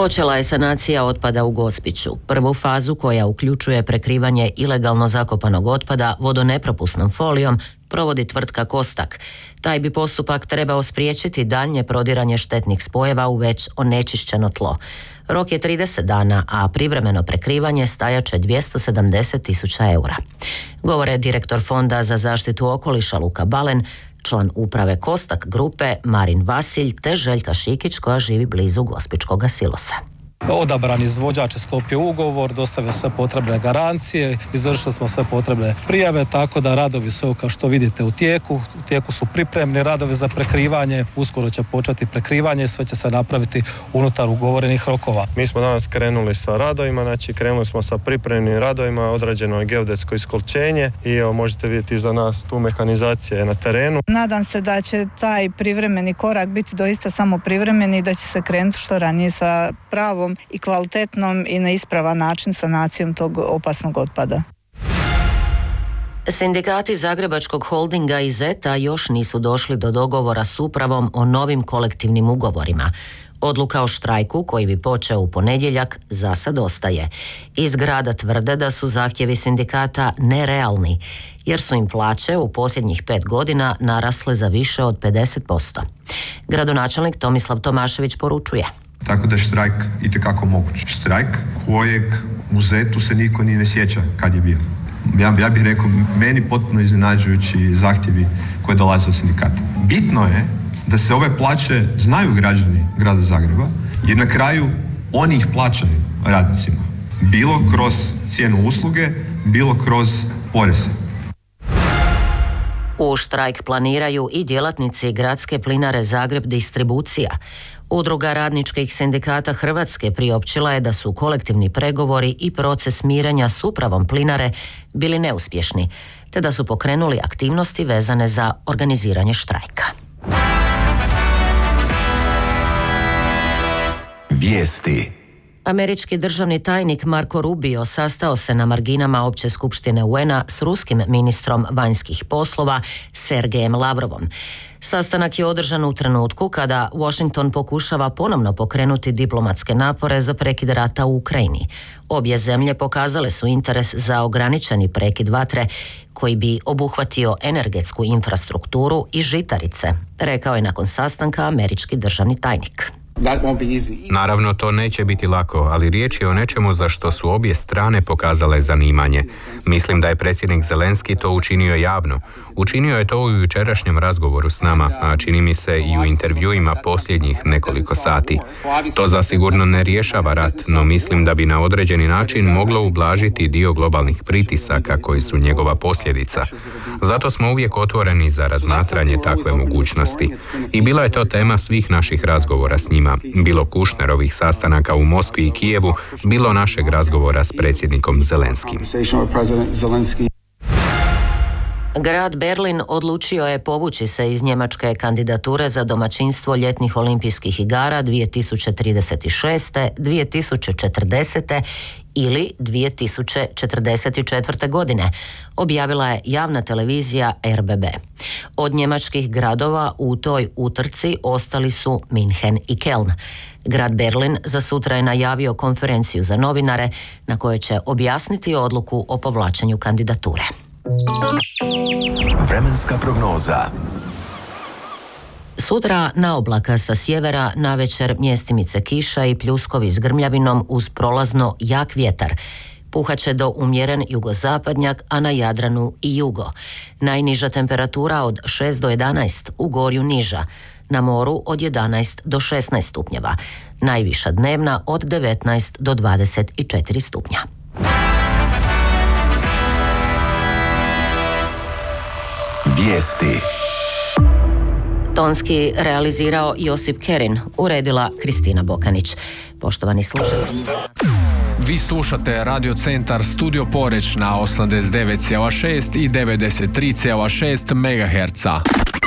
Počela je sanacija otpada u Gospiću. Prvu fazu, koja uključuje prekrivanje ilegalno zakopanog otpada vodonepropusnom folijom, provodi tvrtka Kostak. Taj bi postupak trebao spriječiti daljnje prodiranje štetnih spojeva u već onečišćeno tlo. Rok je 30 dana, a privremeno prekrivanje stajaće 270.000 eura. Govore direktor Fonda za zaštitu okoliša Luka Balen, član uprave Kostak grupe Marin Vasilj te Željka Šikić, koja živi blizu Gospićkoga silosa. Odabran izvođač je sklopio ugovor, dostavio sve potrebne garancije, izvršili smo sve potrebne prijave, tako da radovi su, kao što vidite, u tijeku su pripremni radovi za prekrivanje, uskoro će početi prekrivanje i sve će se napraviti unutar ugovorenih rokova. Mi smo danas krenuli sa radovima, znači krenuli smo sa pripremnim radovima, odrađeno je geodetsko iskolčenje i evo možete vidjeti iza nas tu mehanizacija na terenu. Nadam se da će taj privremeni korak biti doista samo privremeni i da će se krenuti što ranije sa pravom i kvalitetnom i na ispravan način sanacijom tog opasnog otpada. Sindikati Zagrebačkog holdinga i Zeta još nisu došli do dogovora s upravom o novim kolektivnim ugovorima. Odluka o štrajku, koji bi počeo u ponedjeljak, za sad ostaje. Iz grada tvrde da su zahtjevi sindikata nerealni, jer su im plaće u posljednjih 5 godina narasle za više od 50%. Gradonačelnik Tomislav Tomašević poručuje: tako da je štrajk itekako moguć. Štrajk kojeg u Zetu se niko ni ne sjeća kad je bio. Ja bih rekao, meni potpuno iznenađujući zahtjevi koji dolaze od sindikata. Bitno je da se ove plaće znaju građani grada Zagreba, jer na kraju oni ih plaćaju radnicima. Bilo kroz cijenu usluge, bilo kroz poreze. U štrajk planiraju i djelatnici Gradske plinare Zagreb Distribucija. Udruga radničkih sindikata Hrvatske priopćila je da su kolektivni pregovori i proces mirenja s upravom plinare bili neuspješni, te da su pokrenuli aktivnosti vezane za organiziranje štrajka. Vijesti. Američki državni tajnik Marco Rubio sastao se na marginama Opće skupštine UN-a s ruskim ministrom vanjskih poslova Sergejem Lavrovom. Sastanak je održan u trenutku kada Washington pokušava ponovno pokrenuti diplomatske napore za prekid rata u Ukrajini. Obje zemlje pokazale su interes za ograničeni prekid vatre koji bi obuhvatio energetsku infrastrukturu i žitarice, rekao je nakon sastanka američki državni tajnik. Naravno, to neće biti lako, ali riječ je o nečemu za što su obje strane pokazale zanimanje. Mislim da je predsjednik Zelenski to učinio javno. Učinio je to u jučerašnjem razgovoru s nama, a čini mi se i u intervjuima posljednjih nekoliko sati. To zasigurno ne rješava rat, no mislim da bi na određeni način moglo ublažiti dio globalnih pritisaka koji su njegova posljedica. Zato smo uvijek otvoreni za razmatranje takve mogućnosti. I bila je to tema svih naših razgovora s njima, bilo Kušnerovih sastanaka u Moskvi i Kijevu, bilo našeg razgovora s predsjednikom Zelenskim. Grad Berlin odlučio je povući se iz njemačke kandidature za domaćinstvo ljetnih olimpijskih igara 2036., 2040. ili 2044. godine, objavila je javna televizija RBB. Od njemačkih gradova u toj utrci ostali su Minhen i Keln. Grad Berlin za sutra je najavio konferenciju za novinare na kojoj će objasniti odluku o povlačenju kandidature. Vremenska prognoza. Sutra na oblaka sa sjevera, navečer mjestimice kiša i pljuskovi s grmljavinom uz prolazno jak vjetar. Puhaće do umjeren jugozapadnjak, a na Jadranu i jugo. Najniža temperatura od 6 do 11, u Gorju niža. Na moru od 11 do 16 stupnjeva. Najviša dnevna od 19 do 24 stupnja. Vijesti. Tonski realizirao Josip Kerin, uredila Kristina Bokanić. Poštovani slušatelji. Vi slušate Radio Centar Studio Poreć na 89,6 i 93,6 MHz.